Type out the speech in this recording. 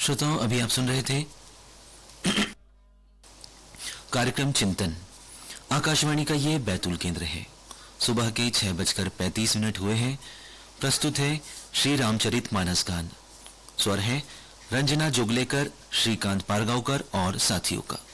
श्रोताओं, अभी आप सुन रहे थे कार्यक्रम चिंतन। आकाशवाणी का ये बैतूल केंद्र है। सुबह के 6:35 हुए हैं। प्रस्तुत है श्री रामचरित मानस गान। स्वर है रंजना जोगलेकर, श्रीकांत पारगांवकर और साथियों का।